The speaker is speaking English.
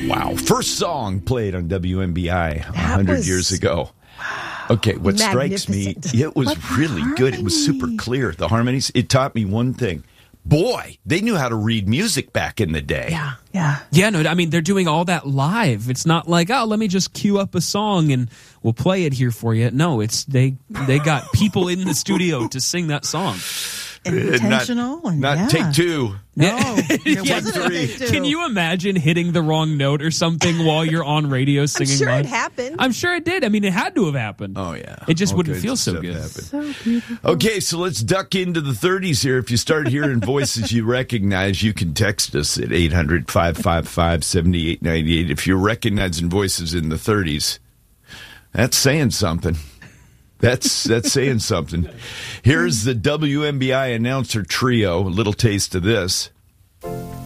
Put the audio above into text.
Wow. First song played on WMBI 100 years ago. Okay, what strikes me, it was really good. It was super clear. The harmonies, it taught me one thing. Boy, they knew how to read music back in the day. Yeah, no, I mean, they're doing all that live. It's not like, oh, let me just cue up a song and we'll play it here for you. No, it's they got people in the studio to sing that song. Intentional? Not take two. No, it wasn't a take two. Can you imagine hitting the wrong note or something while you're on radio singing? I'm sure live? it happened. I'm sure it did. I mean, it had to have happened. Oh, yeah. It just All wouldn't kinds feel of so stuff good. happened. So beautiful. Okay, so let's duck into the 30s here. If you start hearing voices you recognize, you can text us at 800-555-7898. If you're recognizing voices in the 30s, that's saying something. That's saying something. Here's the WMBI announcer trio. A little taste of this.